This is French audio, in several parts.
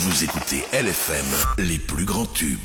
Vous écoutez LFM, les plus grands tubes.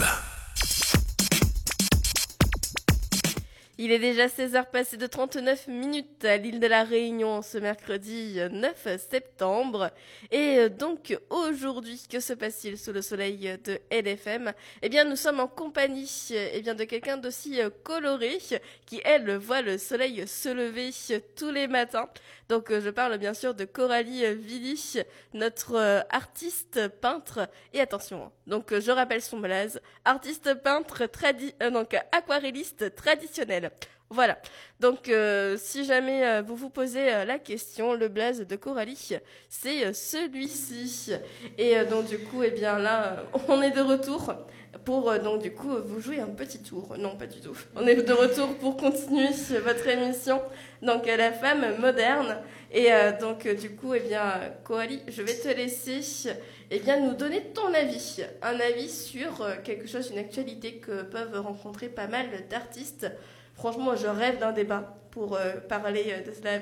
Il est déjà 16h passé de 39 minutes à l'île de la Réunion ce mercredi 9 septembre. Et donc aujourd'hui, que se passe-t-il sous le soleil de LFM ? Eh bien nous sommes en compagnie de quelqu'un d'aussi coloré qui elle voit le soleil se lever tous les matins. Donc je parle bien sûr de Coralie Villy, notre artiste peintre. Et attention, donc je rappelle son blaze, artiste peintre aquarelliste traditionnel. Voilà, donc si jamais vous vous posez la question, le blaze de Coralie, c'est celui-ci. Et donc du coup, eh bien là, on est de retour pour donc du coup vous jouer un petit tour. Non, pas du tout. On est de retour pour continuer votre émission, donc La Femme Moderne. Et donc du coup, eh bien Coralie, je vais te laisser nous donner ton avis. Un avis sur quelque chose, une actualité que peuvent rencontrer pas mal d'artistes. Franchement, je rêve d'un débat pour parler de cela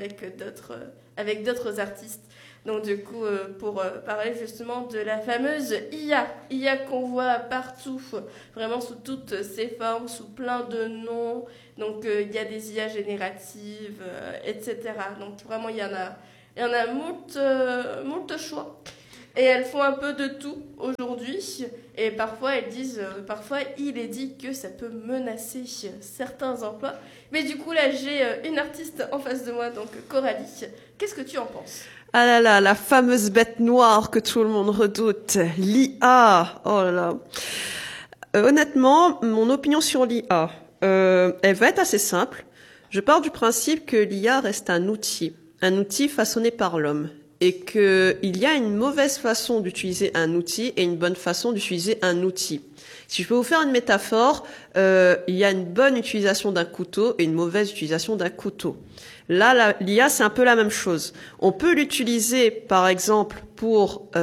avec d'autres artistes. Donc du coup, pour parler justement de la fameuse IA qu'on voit partout, vraiment sous toutes ses formes, sous plein de noms. Donc il y a des IA génératives, etc. Donc vraiment, il y en a moult choix. Et elles font un peu de tout aujourd'hui. Et parfois, elles disent, parfois, il est dit que ça peut menacer certains emplois. Mais du coup, là, j'ai une artiste en face de moi, donc Coralie. Qu'est-ce que tu en penses ? Ah là là, la fameuse bête noire que tout le monde redoute, l'IA. Oh là là. Honnêtement, mon opinion sur l'IA, elle va être assez simple. Je pars du principe que l'IA reste un outil façonné par l'homme. Et qu'il y a une mauvaise façon d'utiliser un outil et une bonne façon d'utiliser un outil. Si je peux vous faire une métaphore, il y a une bonne utilisation d'un couteau et une mauvaise utilisation d'un couteau. Là, l'IA, c'est un peu la même chose. On peut l'utiliser, par exemple, pour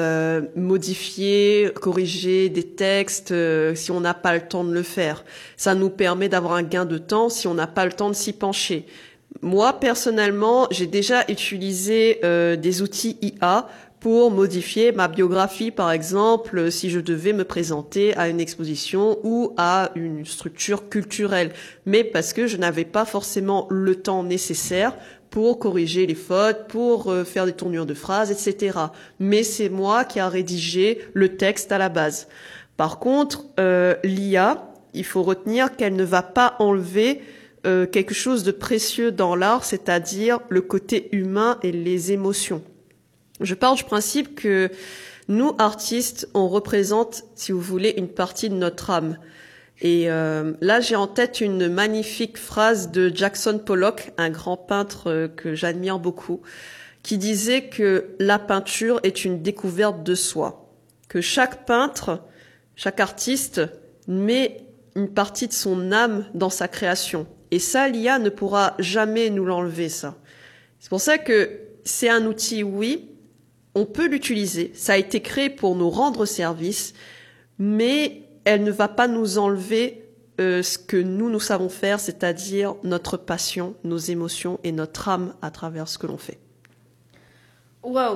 modifier, corriger des textes si on n'a pas le temps de le faire. Ça nous permet d'avoir un gain de temps si on n'a pas le temps de s'y pencher. Moi, personnellement, j'ai déjà utilisé des outils IA pour modifier ma biographie, par exemple, si je devais me présenter à une exposition ou à une structure culturelle, mais parce que je n'avais pas forcément le temps nécessaire pour corriger les fautes, pour faire des tournures de phrases, etc. Mais c'est moi qui a rédigé le texte à la base. Par contre, l'IA, il faut retenir qu'elle ne va pas enlever quelque chose de précieux dans l'art, c'est-à-dire le côté humain et les émotions. Je pars du principe que nous, artistes, on représente, si vous voulez, une partie de notre âme. Et là, j'ai en tête une magnifique phrase de Jackson Pollock, un grand peintre que j'admire beaucoup, qui disait que la peinture est une découverte de soi, que chaque peintre, chaque artiste met une partie de son âme dans sa création. Et ça, l'IA ne pourra jamais nous l'enlever, ça. C'est pour ça que c'est un outil, oui, on peut l'utiliser. Ça a été créé pour nous rendre service, mais elle ne va pas nous enlever ce que nous savons faire, c'est-à-dire notre passion, nos émotions et notre âme à travers ce que l'on fait. Waouh !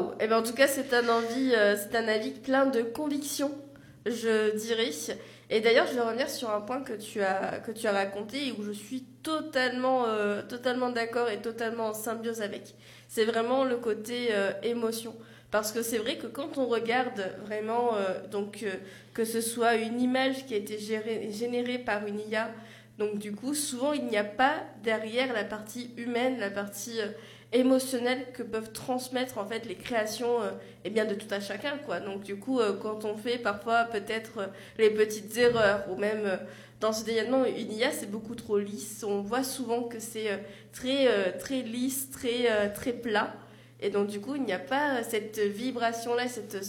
Eh bien, en tout cas, c'est un avis plein de conviction, je dirais. Et d'ailleurs, je vais revenir sur un point que tu as raconté et où je suis totalement d'accord et totalement en symbiose avec. C'est vraiment le côté émotion. Parce que c'est vrai que quand on regarde vraiment, que ce soit une image qui a été générée par une IA, donc du coup, souvent, il n'y a pas derrière la partie humaine, la partie émotionnelle que peuvent transmettre en fait les créations de tout un chacun, quoi. Donc du coup, quand on fait parfois peut-être les petites erreurs ou même dans ce développement, une IA c'est beaucoup trop lisse. On voit souvent que c'est très lisse, très plat. Et donc du coup, il n'y a pas cette vibration-là, cette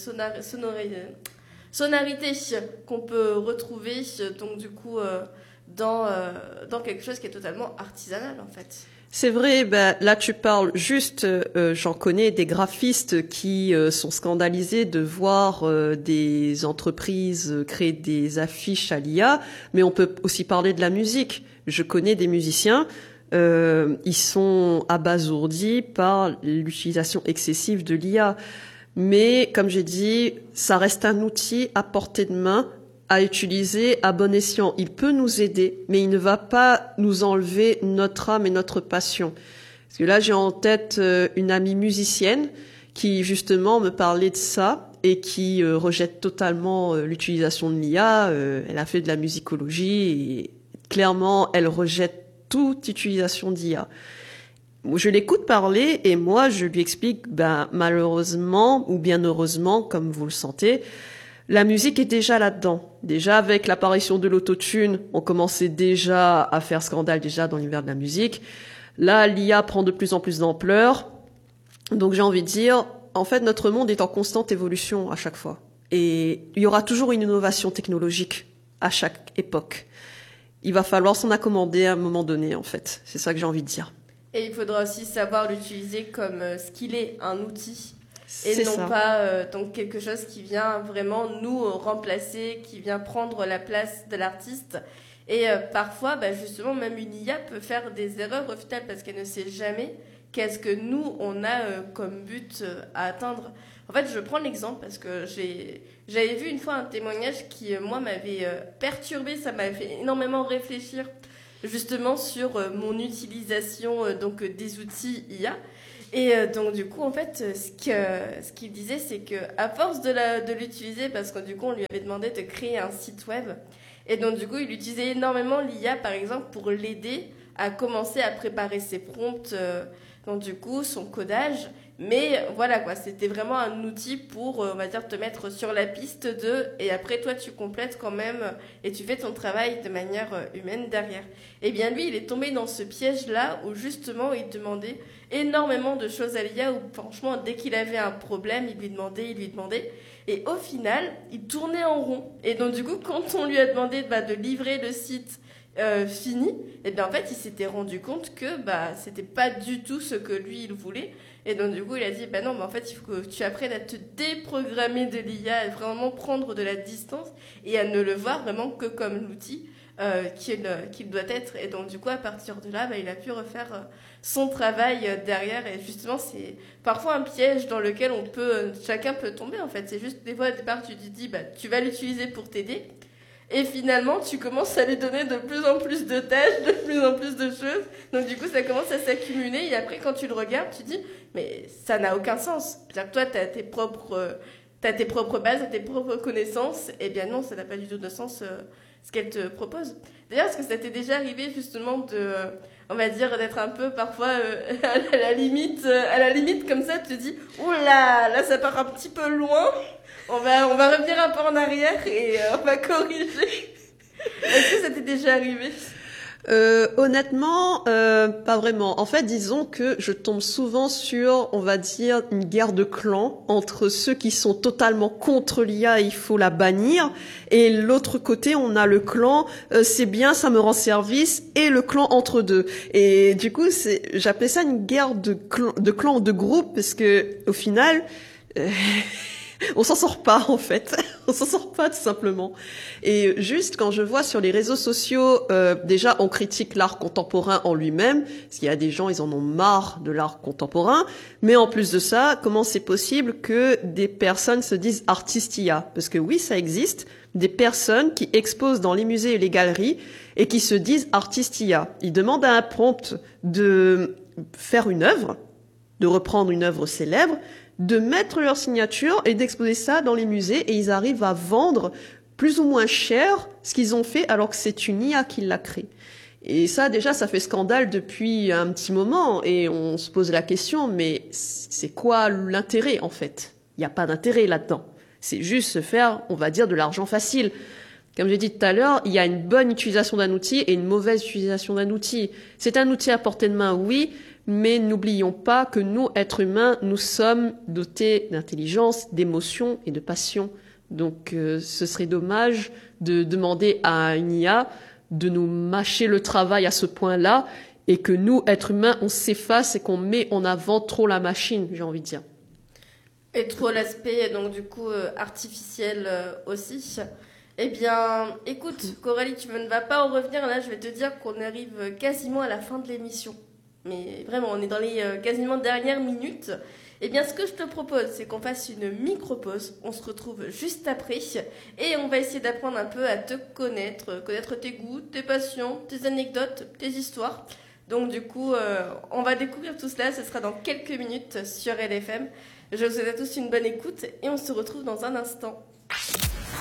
sonorité qu'on peut retrouver donc du coup dans quelque chose qui est totalement artisanal en fait. C'est vrai, là tu parles juste, j'en connais des graphistes qui sont scandalisés de voir des entreprises créer des affiches à l'IA, mais on peut aussi parler de la musique. Je connais des musiciens, ils sont abasourdis par l'utilisation excessive de l'IA. Mais comme j'ai dit, ça reste un outil à portée de main, à utiliser à bon escient. Il peut nous aider, mais il ne va pas nous enlever notre âme et notre passion. Parce que là, j'ai en tête une amie musicienne qui justement me parlait de ça et qui rejette totalement l'utilisation de l'IA. Elle a fait de la musicologie et clairement, elle rejette toute utilisation d'IA. Je l'écoute parler et moi, je lui explique, malheureusement ou bien heureusement, comme vous le sentez, la musique est déjà là-dedans. Déjà, avec l'apparition de l'autotune, on commençait déjà à faire scandale déjà dans l'univers de la musique. Là, l'IA prend de plus en plus d'ampleur. Donc, j'ai envie de dire, en fait, notre monde est en constante évolution à chaque fois. Et il y aura toujours une innovation technologique à chaque époque. Il va falloir s'en accommoder à un moment donné, en fait. C'est ça que j'ai envie de dire. Et il faudra aussi savoir l'utiliser comme ce qu'il est, un outil. Et C'est non ça. pas donc quelque chose qui vient vraiment nous remplacer, qui vient prendre la place de l'artiste. Et parfois, justement, même une IA peut faire des erreurs au final parce qu'elle ne sait jamais qu'est-ce que nous, on a comme but à atteindre. En fait, je prends l'exemple parce que j'avais vu une fois un témoignage qui, moi, m'avait perturbée, ça m'avait fait énormément réfléchir justement sur mon utilisation donc des outils IA. Et donc du coup en fait ce qu'il disait c'est que à force de l'utiliser parce que du coup on lui avait demandé de créer un site web et donc du coup il utilisait énormément l'IA par exemple pour l'aider à commencer à préparer ses prompts donc du coup son codage. Mais voilà quoi, c'était vraiment un outil pour, on va dire, te mettre sur la piste et après toi tu complètes quand même et tu fais ton travail de manière humaine derrière. Et bien lui, il est tombé dans ce piège-là où justement il demandait énormément de choses à l'IA où franchement dès qu'il avait un problème, il lui demandait. Et au final, il tournait en rond. Et donc du coup, quand on lui a demandé de livrer le site fini, et bien en fait il s'était rendu compte que c'était pas du tout ce que lui il voulait. Et donc du coup il a dit non mais en fait il faut que tu apprennes à te déprogrammer de l'IA, à vraiment prendre de la distance et à ne le voir vraiment que comme l'outil qu'il doit être. Et donc du coup à partir de là il a pu refaire son travail derrière. Et justement c'est parfois un piège dans lequel chacun peut tomber en fait. C'est juste des fois au départ tu te dis tu vas l'utiliser pour t'aider. Et finalement, tu commences à lui donner de plus en plus de tâches, de plus en plus de choses. Donc du coup, ça commence à s'accumuler. Et après, quand tu le regardes, tu dis, mais ça n'a aucun sens. C'est-à-dire que toi, tu as tes propres bases, tes propres connaissanmes. Eh bien non, ça n'a pas du tout de sens ce qu'elle te propose. D'ailleurs, est-ce que ça t'est déjà arrivé justement on va dire, d'être un peu parfois à la limite comme ça, tu te dis, oula, là, ça part un petit peu loin. On va revenir un peu en arrière et on va corriger. Est-ce que ça t'est déjà arrivé ? Honnêtement, pas vraiment. En fait, disons que je tombe souvent sur, on va dire, une guerre de clans entre ceux qui sont totalement contre l'IA, il faut la bannir, et l'autre côté, on a le clan, c'est bien, ça me rend service, et le clan entre deux. Et du coup, j'appelais ça une guerre de clans ou de groupes, parce que au final, on s'en sort pas en fait, on s'en sort pas tout simplement. Et juste quand je vois sur les réseaux sociaux, déjà on critique l'art contemporain en lui-même, parce qu'il y a des gens ils en ont marre de l'art contemporain, mais en plus de ça, comment c'est possible que des personnes se disent artistes IA ? Parce que oui, ça existe, des personnes qui exposent dans les musées et les galeries et qui se disent artistes IA. Ils demandent à un prompt de faire une œuvre, de reprendre une œuvre célèbre, de mettre leur signature et d'exposer ça dans les musées et ils arrivent à vendre plus ou moins cher ce qu'ils ont fait alors que c'est une IA qui l'a créé. Et ça, déjà, ça fait scandale depuis un petit moment et on se pose la question, mais c'est quoi l'intérêt en fait ? Il n'y a pas d'intérêt là-dedans. C'est juste se faire, on va dire, de l'argent facile. Comme j'ai dit tout à l'heure, il y a une bonne utilisation d'un outil et une mauvaise utilisation d'un outil. C'est un outil à portée de main, oui, mais n'oublions pas que nous, êtres humains, nous sommes dotés d'intelligence, d'émotion et de passion. Donc ce serait dommage de demander à une IA de nous mâcher le travail à ce point-là et que nous, êtres humains, on s'efface et qu'on met en avant trop la machine, j'ai envie de dire. Et trop l'aspect, donc du coup, artificiel aussi. Eh bien, écoute, Coralie, tu ne vas pas en revenir. Là, je vais te dire qu'on arrive quasiment à la fin de l'émission. Mais vraiment, on est dans les quasiment dernières minutes. Eh bien, ce que je te propose, c'est qu'on fasse une micro-pause. On se retrouve juste après et on va essayer d'apprendre un peu à te connaître tes goûts, tes passions, tes anecdotes, tes histoires. Donc du coup, on va découvrir tout cela. Ce sera dans quelques minutes sur LFM. Je vous souhaite à tous une bonne écoute et on se retrouve dans un instant.